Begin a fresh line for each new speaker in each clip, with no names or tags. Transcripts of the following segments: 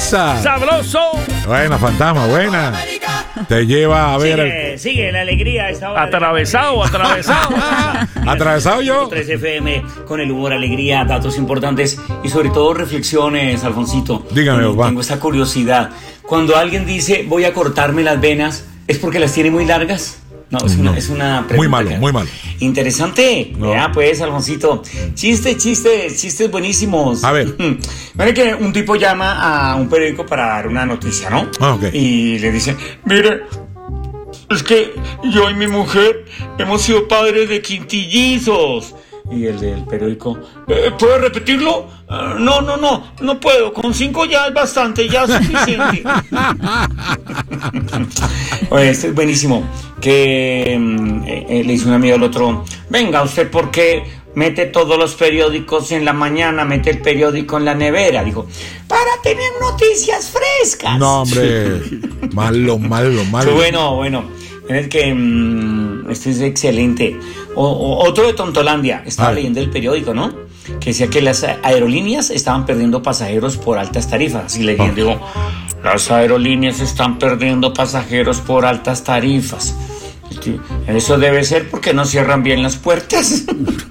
esa?
¡Sabroso!
Buena, fantasma, buena. Te lleva a ver.
Sigue la alegría a esta hora.
Atravesado.
¿Atravesado yo?
3 FM con el humor, alegría, datos importantes y sobre todo reflexiones, Alfonsito.
Dígame, papá.
Tengo esa curiosidad. Cuando alguien dice voy a cortarme las venas, ¿es porque las tiene muy largas? No, es una pregunta.
Muy malo.
Interesante.
No.
Ya, pues, Alfonsito. Chistes buenísimos.
A ver.
Mire que un tipo llama a un periódico para dar una noticia, ¿no?
Ah, ok.
Y le dice, mire, es que yo y mi mujer hemos sido padres de quintillizos. Y el del periódico, ¿puedo repetirlo? No puedo. Con 5 ya es bastante, ya es suficiente. Oye, este es buenísimo. Que le dice un amigo al otro, venga, ¿usted por qué mete todos los periódicos en la mañana, mete el periódico en la nevera? Dijo, para tener noticias frescas.
No, hombre. Malo.
Bueno. Es que este es excelente. Otro de Tontolandia. Estaba leyendo el periódico, ¿no? Que decía que las aerolíneas estaban perdiendo pasajeros por altas tarifas. Así leyendo, digo, las aerolíneas están perdiendo pasajeros por altas tarifas. Eso debe ser porque no cierran bien las puertas.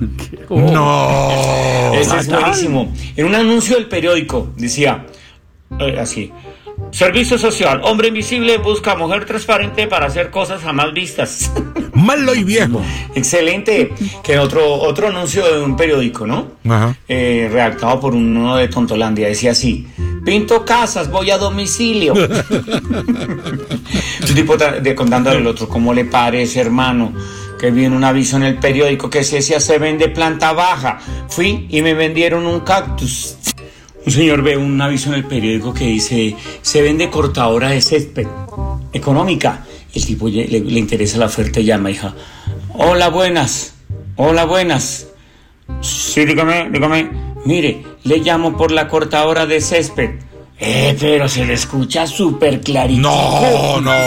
No.
Este es buenísimo. En un anuncio del periódico decía así: servicio social, hombre invisible busca mujer transparente para hacer cosas jamás vistas.
Malo y viejo.
Excelente. Que otro anuncio de un periódico, ¿no?
Ajá.
Redactado por uno de Tontolandia, decía así: pinto casas, voy a domicilio. Un tipo contándole al otro, ¿cómo le parece, hermano? Que vi en un aviso en el periódico que se decía se vende planta baja. Fui y me vendieron un cactus. Un señor ve un aviso en el periódico que dice se vende cortadora de césped económica. El tipo le interesa la oferta y llama, hija. Hola, buenas. Sí, dígame. Mire, le llamo por la cortadora de césped. Pero se le escucha súper clarito.
No.